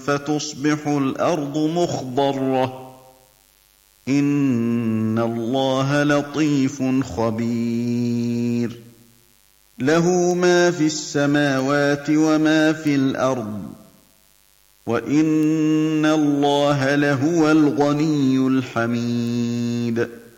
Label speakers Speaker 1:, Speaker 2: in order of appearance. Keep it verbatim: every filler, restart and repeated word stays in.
Speaker 1: فتصبح الأرض مخضرة إن الله لطيف خبير له ما في السماوات وما في الأرض وإن الله لهو الغني الحميد